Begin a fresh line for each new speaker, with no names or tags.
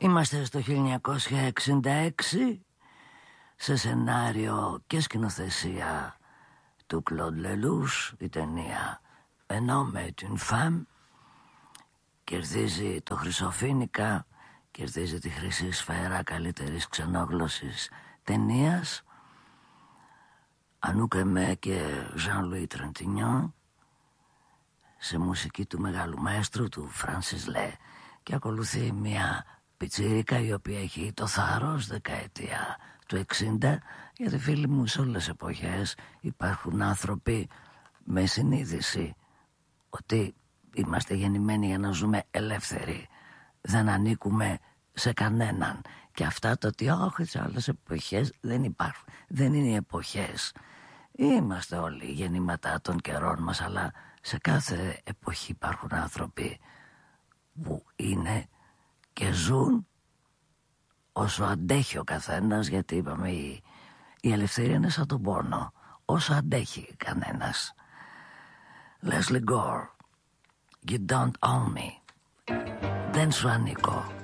Είμαστε στο 1966, σε σενάριο και σκηνοθεσία του Κλοντ Λελούς, η ταινία Un homme et une femme. Κερδίζει το Χρυσοφήνικα, κερδίζει τη Χρυσή Σφαίρα καλύτερης ξενόγλωσσης ταινίας. Ανούκ Εμέ και Jean-Louis Trintignant, σε μουσική του μεγάλου μαέστρου, του Φράνσις Λε. Και ακολουθεί μια πιτσίρικα η οποία έχει το θάρρος, δεκαετία του 60. Γιατί φίλοι μου, σε όλες τις εποχές υπάρχουν άνθρωποι με συνείδηση ότι είμαστε γεννημένοι για να ζούμε ελεύθεροι, δεν ανήκουμε σε κανέναν. Και αυτά το ότι όχι, σε άλλες εποχές δεν υπάρχουν, δεν είναι οι εποχές. Είμαστε όλοι γεννήματα των καιρών μας, αλλά σε κάθε εποχή υπάρχουν άνθρωποι που είναι και ζουν όσο αντέχει ο καθένας. Γιατί είπαμε η ελευθερία είναι σαν τον πόνο, όσο αντέχει κανένας. Leslie Gore, You don't own me. Δεν σου ανήκω.